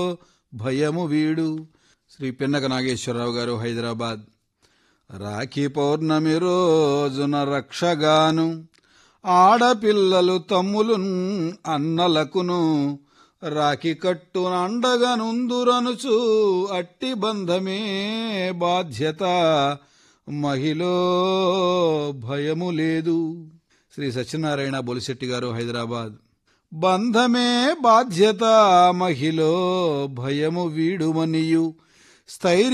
భయము వీడు. శ్రీ పిన్నక నాగేశ్వరరావు గారు, హైదరాబాద్. రాఖీ పౌర్ణమి రోజున రక్షగాను ఆడపిల్లలు తమ్ములు అన్నలకును రాఖీ కట్టున అండగనుందురనుచు అట్టి బంధమే బాధ్యత మహిళో భయము లేదు. శ్రీ సత్యనారాయణ బొలిశెట్టి గారు, హైదరాబాద్. బంధమే బాధ్యత మహిళో భయము వీడుమనియు స్థైర్య